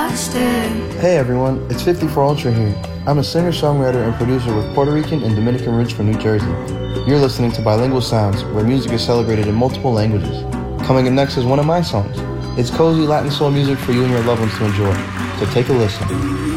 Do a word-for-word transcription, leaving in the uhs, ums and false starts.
Hey everyone, it's fifty-four Ultra here. I'm a singer-songwriter and producer with Puerto Rican and Dominican roots from New Jersey. You're listening to Bilingual Sounds, where music is celebrated in multiple languages. Coming up next is one of my songs. It's cozy Latin soul music for you and your loved ones to enjoy, so take a listen.